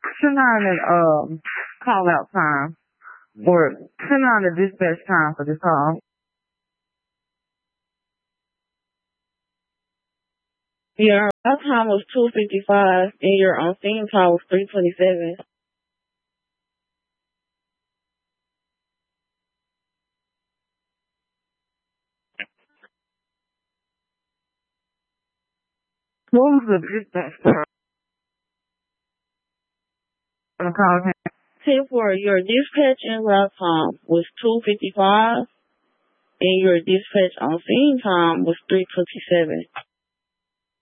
Send out an call out time or send out a dispatch time for this call. Your out time was 2:55 and your on scene time was 3:27. What was the dispatch time? I'm calling him. 10-4, your dispatch en route time was 2:55 and your dispatch on scene time was 3:27.